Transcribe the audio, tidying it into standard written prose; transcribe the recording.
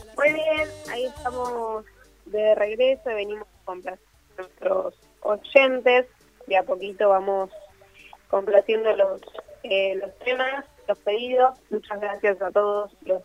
Muy bien, ahí estamos de regreso y venimos con nuestros oyentes. De a poquito vamos complaciendo los temas, los pedidos. Muchas gracias a todos los